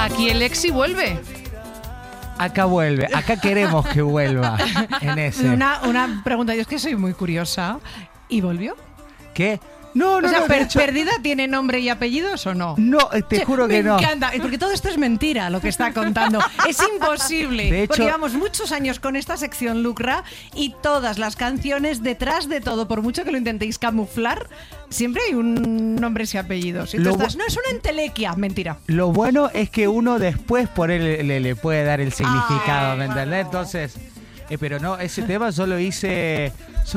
Aquí el Exi vuelve. Acá vuelve, acá queremos que vuelva. En ese. Una pregunta, yo es que soy muy curiosa. ¿Y volvió? ¿Qué? No, O sea, de hecho- ¿Perdida tiene nombre y apellidos o no? No, te juro que no. Me encanta, porque todo esto es mentira lo que está contando. Es imposible. De hecho- porque llevamos muchos años con esta sección Lucra y todas las canciones, detrás de todo, por mucho que lo intentéis camuflar, siempre hay un nombre y apellidos. Y tú Lo estás, bu- no, es una entelequia. Mentira. Lo bueno es que uno después por él le puede dar el significado, ¿me entendés? Entonces, pero no, ese tema yo lo hice.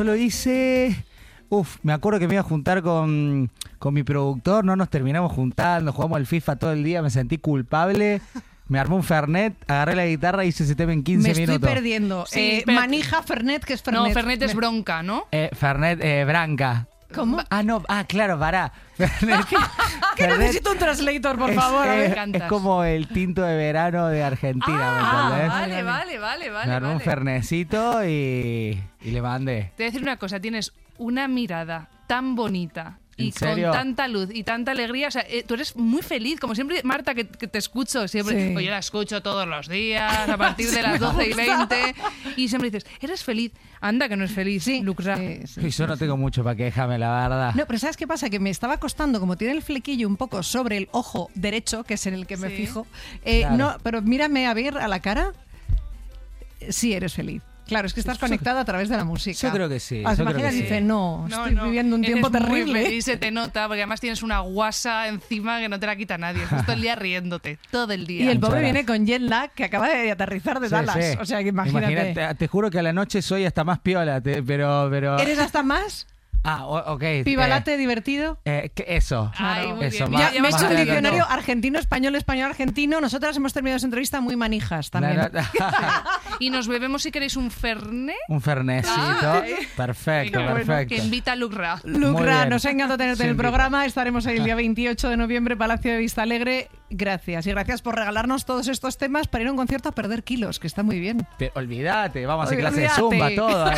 Me acuerdo que me iba a juntar con mi productor, no nos terminamos juntando, jugamos al FIFA todo el día, me sentí culpable, me armé un Fernet, agarré la guitarra y hice ese tema en 15 Me minutos. estoy perdiendo. Sí, espérate. Manija, Fernet, ¿qué es Fernet? No, Fernet es bronca, ¿no? Fernet Branca. ¿Cómo? Claro, pará. Fernet, Que Fernet necesito un translator, por es, favor. me es encantas. como el tinto de verano de Argentina, ¿me entendés? Vale. Me armé un fernecito y le mandé. Te voy a decir una cosa, tienes una mirada tan bonita y ¿En serio? con tanta luz y tanta alegría, o sea, tú eres muy feliz, como siempre, Marta, que te escucho siempre, Sí. pues yo la escucho todos los días, a partir de las 12 y 20, y siempre dices, eres feliz, anda que no es feliz, Sí. Lucra. Sí. Y yo no tengo mucho para quejarme, la verdad. No, pero ¿sabes qué pasa? Que me estaba costando, como tiene el flequillo un poco sobre el ojo derecho, que es en el que me Sí. fijo. Claro. No, pero mírame a ver a la cara. Sí, eres feliz. Claro, es que estás conectado a través de la música. Yo creo que sí, Ah, yo imagina, creo que sí. dice, no, estoy No, viviendo un tiempo eres muy terrible. feliz, se te nota, porque además tienes una guasa encima que no te la quita nadie. Estás todo el día riéndote, todo el día. Y el Muchas pobre gracias. viene con jet lag que acaba de aterrizar de Sí, Dallas. sí. O sea, que imagínate. Te juro que a la noche soy hasta más piola, pero... ¿Eres hasta más? Ok. ¿Pibalate divertido? Eso. Ay, muy eso, bien. más- Ya, me he más hecho un de- diccionario argentino-español, español-argentino. Nosotras hemos terminado esa entrevista muy manijas también. No. Y nos bebemos, si queréis, un Fernet. Un fernecito. Ay. Perfecto, Bueno, perfecto. que invita a Lucra. Muy Lucra, bien. nos ha encantado tenerte en el Siempre. programa. Estaremos ahí el día 28 de noviembre, Palacio de Vista Alegre. Gracias. Y gracias por regalarnos todos estos temas para ir a un concierto a perder kilos, que está muy bien. Olvídate, vamos a hacer clase de Olvídate. zumba, todo.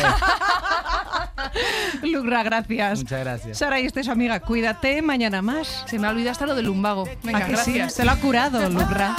Lucra, gracias. Muchas gracias. Sara, y esta es su amiga. Cuídate, mañana más. Se me ha olvidado hasta lo del lumbago. Venga, ¿A que sí? gracias. Se lo ha curado, Lucra.